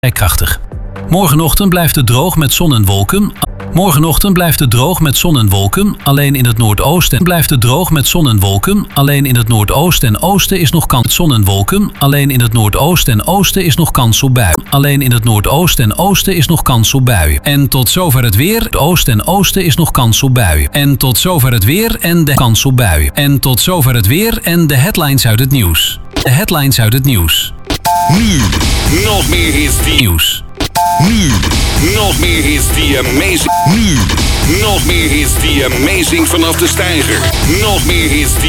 Krachtig. Morgenochtend blijft het droog met zon en wolken. Morgenochtend blijft het droog met zon en wolken. Alleen in het noordoosten blijft het droog met zon en wolken. Alleen in het noordoosten en oosten is nog kans op zon en wolken. Alleen in het noordoosten en oosten is nog kans op buien. Alleen in het noordoosten en oosten is nog kans op buien. En tot zover het weer. Het oosten en oosten is nog kans op buien. En tot zover het weer en de kans op buien. En tot zover het weer en de headlines uit het nieuws. De headlines uit het nieuws. Nu nog meer hits die Nieuws. Nu nog meer hits die amazing. Nu nog meer hits die amazing vanaf de steiger. Nog meer hits die